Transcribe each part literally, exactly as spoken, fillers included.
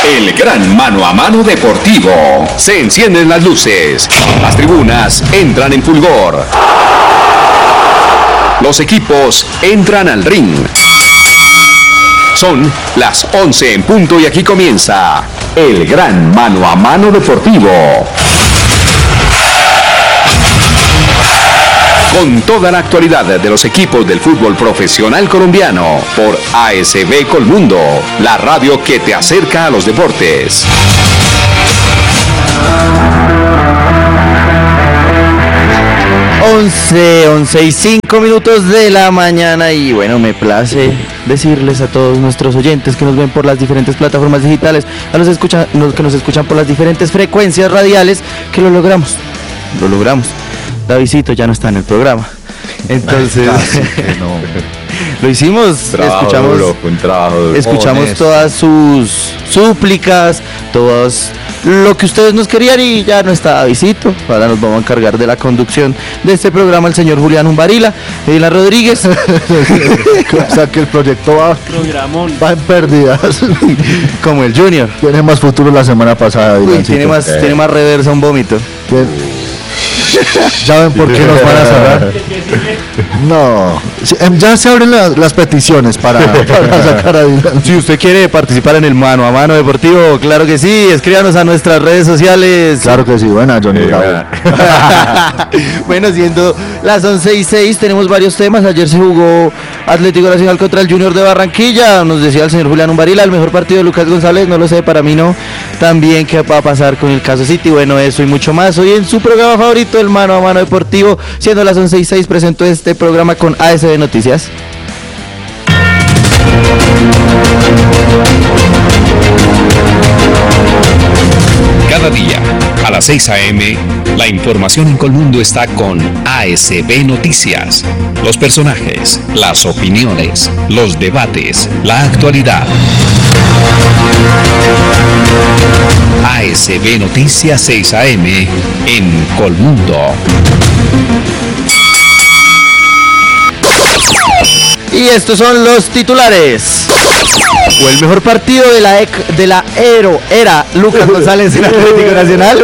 El gran mano a mano deportivo. Se encienden las luces. Las tribunas entran en fulgor. Los equipos entran al ring. Son las once en punto y aquí comienza el gran mano a mano deportivo. Con toda la actualidad de los equipos del fútbol profesional colombiano por A S B Colmundo, la radio que te acerca a los deportes. once, once y cinco minutos de la mañana y bueno, me place decirles a todos nuestros oyentes que nos ven por las diferentes plataformas digitales, a los escuchan, los que nos escuchan por las diferentes frecuencias radiales, que lo logramos, lo logramos. Davidcito ya no está en el programa, entonces no. Lo hicimos, trabajo escuchamos, duro, un trabajo duro. escuchamos Honesto. todas sus súplicas, todas lo que ustedes nos querían y ya no está Davidcito. Ahora nos vamos a encargar de la conducción de este programa el señor Julián Umbarila, Edila Rodríguez. O sea que el proyecto va, Programón. va en pérdidas. Como el Junior. Tiene más futuro la semana pasada. Uy, Dilancito. tiene más, Eh. tiene más reversa un vómito. Tiene- Ya ven por qué nos van a cerrar. No, sí, em, ya se abren la- las peticiones para, para sacar a Dylan. Si usted quiere participar en el mano a mano deportivo, claro que sí, escríbanos a nuestras redes sociales. Claro que sí, buena Johnny Eh, Bravo. buena. Bueno, siendo las once y seis, tenemos varios temas. Ayer se jugó Atlético Nacional contra el Junior de Barranquilla. Nos decía el señor Julián Umbarila, el mejor partido de Lucas González, no lo sé, para mí no. También qué va a pasar con el caso City, bueno, eso y mucho más. Hoy en su programa favorito, el mano a mano deportivo, siendo las once y seis, presento este programa con A S B Noticias. Cada día, a las seis a eme, la información en Colmundo está con A S B Noticias. Los personajes, las opiniones, los debates, la actualidad. A S B Noticias seis a eme en Colmundo. Y estos son los titulares. O el mejor partido de la, ec- de la Ero era Lucas González en Atlético Nacional.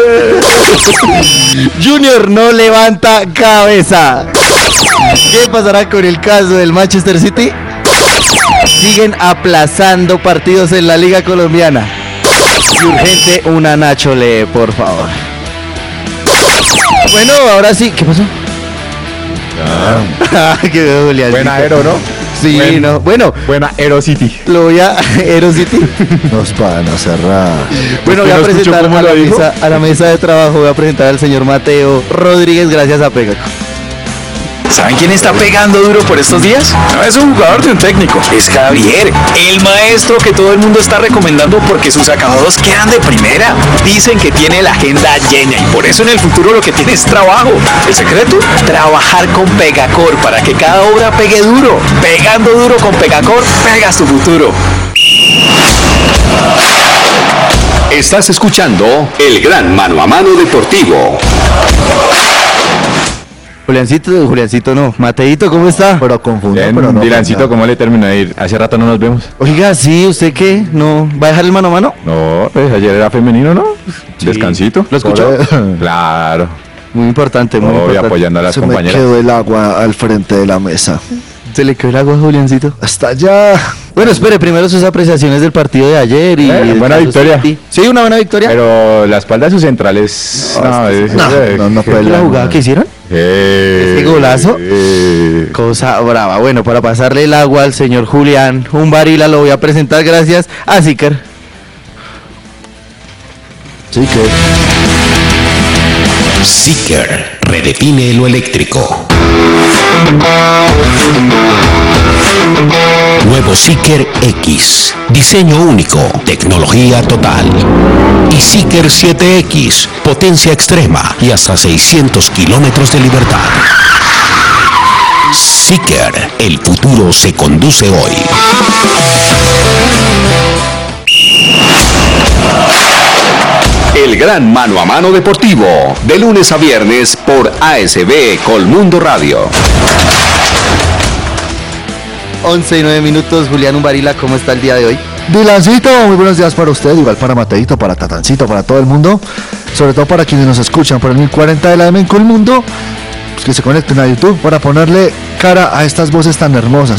Junior no levanta cabeza. ¿Qué pasará con el caso del Manchester City? Siguen aplazando partidos en la Liga Colombiana. Y urgente una Nacho Lee, por favor. Bueno, ahora sí, ¿qué pasó? Ah, qué Julián. Buena Aero, ¿no? Sí, Buen- no. Bueno, Buena Aero City. lo voy a Aero City. Nos van a cerrar. Bueno, voy a ¿No escuchó presentar cómo a la, lo dijo? mesa, a la mesa de trabajo, voy a presentar al señor Mateo Rodríguez, gracias a Pegaco. ¿Saben quién está pegando duro por estos días? No es un jugador de un técnico, es Javier, el maestro que todo el mundo está recomendando porque sus acabados quedan de primera. Dicen que tiene la agenda llena y por eso en el futuro lo que tiene es trabajo. ¿El secreto? Trabajar con Pegacor para que cada obra pegue duro. Pegando duro con Pegacor, pegas tu futuro. Estás escuchando el gran mano a mano deportivo. Juliancito, Juliancito no, Mateito, ¿cómo está? Pero confundo, Bien, pero no. Dilancito, pasa. ¿cómo le terminó de ir? Hace rato no nos vemos. Oiga, sí, ¿usted qué? ¿No va a dejar el mano a mano? No, pues ayer era femenino, ¿no? Descansito. ¿Lo escuchó? Claro. Muy importante, muy Voy importante. apoyando a las Se me compañeras. quedó el agua al frente de la mesa. Se le quedó el agua a Juliancito. Hasta allá. Bueno, espere, primero sus apreciaciones del partido de ayer y... Eh, del buena caso victoria. City. Sí, una buena victoria. Pero la espalda de sus centrales. No, es, no, es- no, no que- puede ¿La la- jugada que hicieron? Eh, ¿Ese golazo? eh, Cosa brava. Bueno, para pasarle el agua al señor Julián Umbarila lo voy a presentar gracias a Zicker. Sí que. Seeker redefine lo eléctrico. Nuevo Seeker X, diseño único, tecnología total. Y Seeker siete equis, potencia extrema y hasta seiscientos kilómetros de libertad. Seeker, el futuro se conduce hoy. El gran mano a mano deportivo, de lunes a viernes por A S B Colmundo Radio. once y nueve minutos, Julián Umbarila, ¿cómo está el día de hoy? Dilancito, muy buenos días para usted, igual para Mateito, para Tatancito, para todo el mundo, sobre todo para quienes nos escuchan por el mil cuarenta de la M en Colmundo, pues que se conecten a YouTube para ponerle cara a estas voces tan hermosas.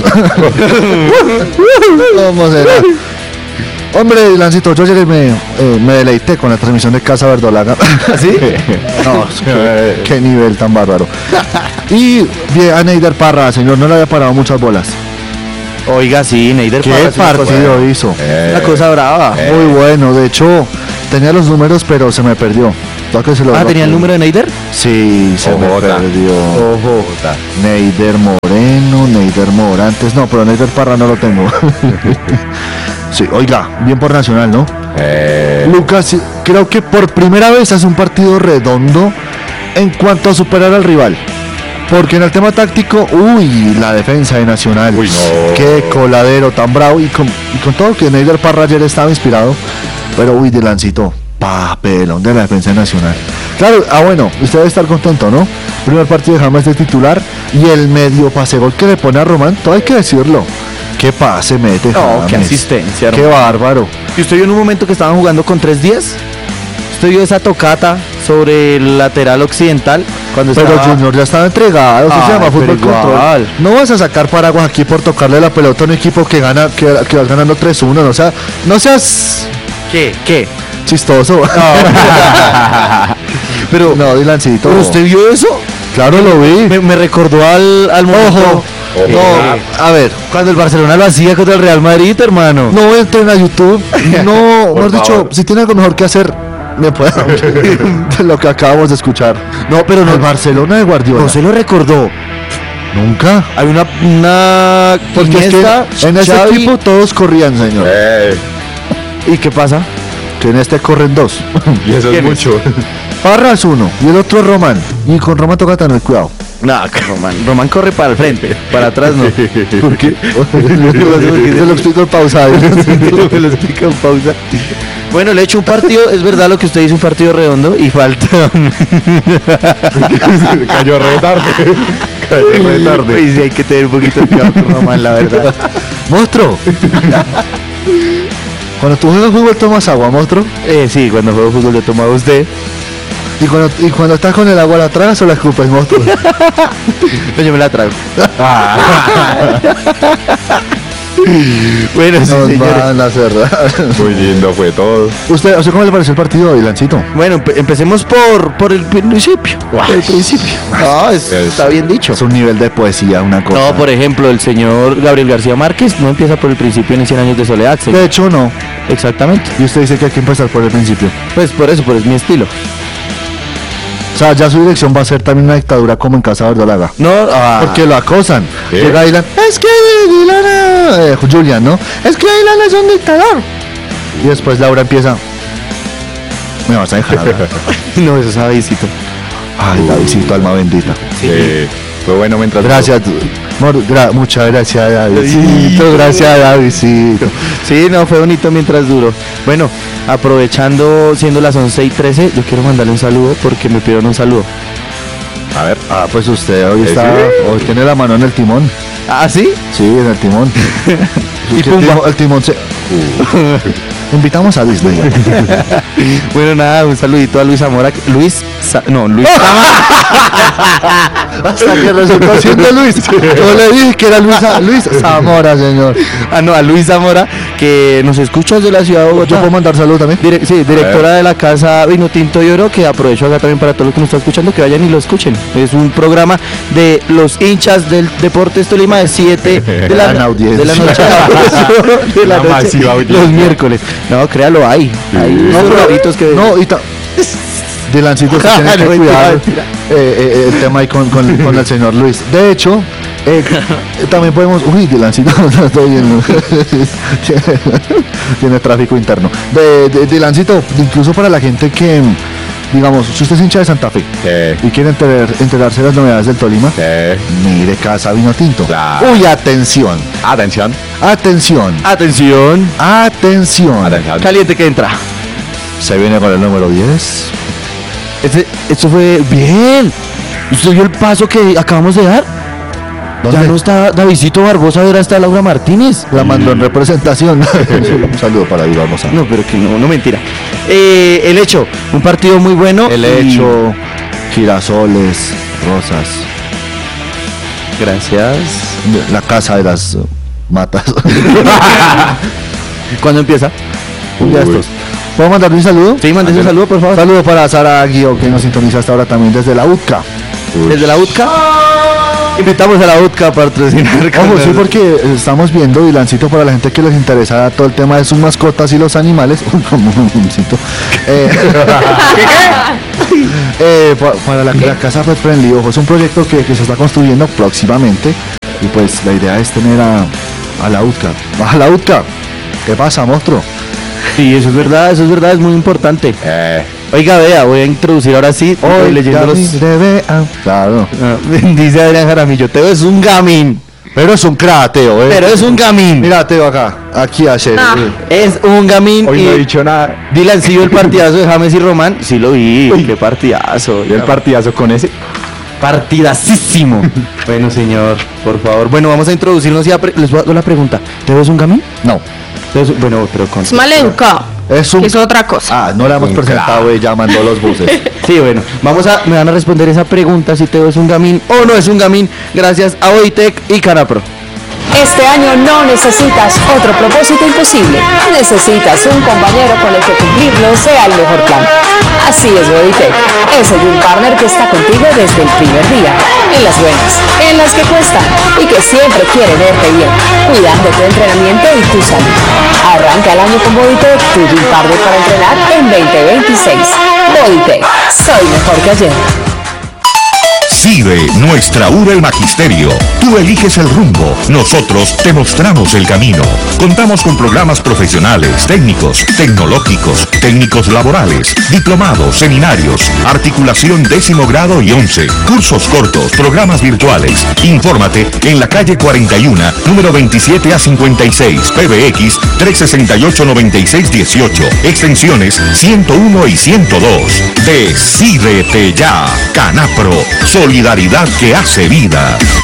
¿Cómo será? Hombre, Dilancito, yo ayer me, eh, me deleité con la transmisión de Casa Verdolaga. ¿Sí? No, qué, qué nivel tan bárbaro. Y bien, a Neider Parra, señor, no le había parado muchas bolas. Oiga, sí, Neider ¿Qué Parra, sí, partido bueno. hizo? Eh, La cosa brava. eh. Muy bueno, de hecho, tenía los números, pero se me perdió. Tengo que se lo Ah, digo ¿tenía el aquí. número de Neider? Sí, se me Ojota. perdió. Ojo. Neider Moreno, Neider Morantes. No, pero Neider Parra no lo tengo. Sí, oiga, bien por Nacional, ¿no? Eh, Lucas, sí, creo que por primera vez hace un partido redondo en cuanto a superar al rival. Porque en el tema táctico, uy, la defensa de Nacional. Uy, no. Qué coladero tan bravo. Y con, y con todo que Neider Parra ayer estaba inspirado. Pero uy, Dilancito, papelón de la defensa de Nacional. Claro, ah bueno, usted debe estar contento, ¿no? Primer partido de James de titular. Y el medio pase gol que le pone a Román, todo hay que decirlo. Qué pase mete No, qué James. asistencia, Qué bárbaro. ¿Y usted vio en un momento que estaban jugando con tres diez? ¿Usted vio esa tocata sobre el lateral occidental? Cuando Pero estaba... Junior ya estaba entregado, eso Ay, se llama pero fútbol igual. control. No vas a sacar paraguas aquí por tocarle la pelota a un equipo que gana, que, que vas ganando tres uno, no, sea, no seas ¿Qué? ¿Qué? chistoso. Pero, No, Dilancito. ¿pero usted vio eso? Claro lo vi. Me, me recordó al, al momento... Ojo. No, a ver, Cuando el Barcelona lo hacía contra el Real Madrid, hermano. no entren a YouTube. No, mejor dicho, favor. si tiene algo mejor que hacer, me pueden de lo que acabamos de escuchar. No, pero no. El Barcelona de Guardiola. No se lo recordó. Nunca. Hay una... una Porque es Iniesta, que en ese Xavi, equipo todos corrían, señor. eh, ¿Y qué pasa? Que en este corren dos. y eso es ¿Quién es? mucho. Parra es uno y el otro es Román. Y con Román toca tener cuidado. No, que Román. Román corre para el frente, para atrás no. ¿Por qué? Se lo explico en pausa. Me lo explica en pausa. Bueno, le he hecho un partido, es verdad lo que usted dice, un partido redondo y falta. Cayó re tarde. Cayó re tarde. Pues sí, hay que tener un poquito de cuidado con Román, la verdad. ¡Monstruo! Cuando tú juegas fútbol tomas agua, monstruo. Eh, sí, cuando juego fútbol yo tomaba usted. Y cuando, y cuando estás con el agua la tragas o la escupes, monstruo. No, yo me la trago. Bueno, sí, Nos señores. van a cerrar. Muy lindo fue todo. ¿Usted, ¿usted cómo le pareció el partido, Dilancito? Bueno, empe- empecemos por, por el principio. Por el principio. No, es- está bien dicho. Es un nivel de poesía, una cosa. No, por ejemplo, el señor Gabriel García Márquez no empieza por el principio en cien años de soledad. señor. De hecho, no. Exactamente. Y usted dice que hay que empezar por el principio. Pues por eso, por es mi estilo. O sea, ya su dirección va a ser también una dictadura como en Casa Verdolaga. No, ah, Porque lo acosan. ¿Qué? Llega Dylan, es que Dylan, eh, Julian, ¿no? Es que Dylan es un dictador. Y después Laura empieza, me vas a dejar hablar. no, eso es Davidcito. Ay, Davidcito, alma bendita. Eh, fue bueno mientras. Gracias, Mor- gra- muchas gracias, Davidcito. Gracias, Davidito. Sí, no, fue bonito mientras duró. Bueno, aprovechando, siendo las once y trece, yo quiero mandarle un saludo porque me pidieron un saludo. A ver. Ah, pues usted hoy ¿Eh, está, sí? hoy tiene la mano en el timón. ¿Ah, sí? Sí, en el timón. Y Es que el, pumba. timón el timón se... Invitamos a Disney. Bueno, nada, un saludito a Luis Zamora. que- Luis, Sa- no, Luis Zamora. Hasta que resultó siendo Luis. Yo le dije que era Luis, Luis Zamora, señor. Ah, no, a Luis Zamora, que nos escucha desde la ciudad de ¿Yo Bogotá. puedo mandar salud también? Direc- sí, directora de la casa Vino Tinto y Oro, que aprovecho acá también para todos los que nos están escuchando, que vayan y lo escuchen. Es un programa de los hinchas del Deportes Tolima de siete de la, Gran audiencia. de la noche, de la Una noche, masiva audiencia. los miércoles. No, créalo, hay. Hay No, unos pero- raritos que... No, y ta... Dilancito, usted tiene que No, mentira, cuidar mentira. eh, eh, el tema ahí con, con, con el señor Luis. De hecho, eh, también podemos... Uy, Dilancito, no estoy bien. Tiene tráfico interno. De, de, Dilancito, incluso para la gente que, digamos, si usted es hincha de Santa Fe Eh, y quiere enterar- enterarse de las novedades del Tolima, eh, mire Casa Vino Tinto. Claro. Uy, atención, atención. atención, Atención, atención. Atención. caliente que entra. Se viene con el número diez. Este, esto fue bien. ¿Usted vio el paso que acabamos de dar? Ya no está Davidcito Barbosa, ahora está Laura Martínez. La mandó en representación. Un saludo para ahí, vamos a. No, pero que no, no mentira. Eh, el hecho, un partido muy bueno. El y- hecho, girasoles, rosas, Gracias. la casa de las uh, matas. ¿Cuándo empieza? Ya estos. ¿Puedo mandarle un saludo? Sí, mándese un saludo, por favor. Saludo para Sara Guío, que nos sintoniza hasta ahora también desde la U T C A. Desde la U T C A. Invitamos a la U T C A a patrocinar. con Ojo, sí, el- porque estamos viendo, Dilancito, para la gente que les interesa todo el tema de sus mascotas y los animales. Uy, como un Dilancito. Eh, eh, pa- para la, la Casa Pet Friendly, ojo, es un proyecto que, que se está construyendo próximamente. Y pues la idea es tener a, a la U T C A. Baja la U T C A. ¿Qué pasa, monstruo? Sí, eso es verdad, eso es verdad, es muy importante. Eh, Oiga, vea, voy a introducir ahora sí, hoy leyendo los... Claro. Ah, dice Adrián Jaramillo, Teo es un gamín, Pero es un crateo, ¿eh? pero es un gamín. Mira, Teo, acá. Aquí ayer. Ah. Es un gamín. hoy y no he dicho nada. Dylan, ¿sí vio el partidazo de James y Román? Sí lo vi, qué partidazo. ¿Y el partidazo con ese? Partidacísimo. Bueno, señor, por favor. Bueno, vamos a introducirnos y a pre- les voy a hacer la pregunta. ¿Teo es un gamín? No. Teo es un- Bueno, pero con... Es maleducado. Es un. Que es otra cosa. Ah, no le hemos Un presentado, ella mandó los buses. Sí, bueno, vamos a, me van a responder esa pregunta si Teo es un gamín o no es un gamín, gracias a Bodytech y Canapro. Este año no necesitas otro propósito imposible. Necesitas un compañero con el que cumplirlo sea el mejor plan. Así es Bodytech. Es el un partner que está contigo desde el primer día. En las buenas, en las que cuestan y que siempre quiere verte bien, cuidando tu entrenamiento y tu salud. Arranca el año con Bodytech, tu gym partner para entrenar en veinte veintiséis. Bodytech. Soy mejor que ayer. Sigue nuestra U del Magisterio. Tú eliges el rumbo, nosotros te mostramos el camino. Contamos con programas profesionales, técnicos, tecnológicos, técnicos laborales, diplomados, seminarios, articulación décimo grado y once, cursos cortos, programas virtuales. Infórmate en la calle cuarenta y uno, número veintisiete a cincuenta y seis, P B X trescientos sesenta y ocho, noventa y seis dieciocho, extensiones ciento uno y ciento dos. Decídete ya, Canapro. Solidaridad que hace vida.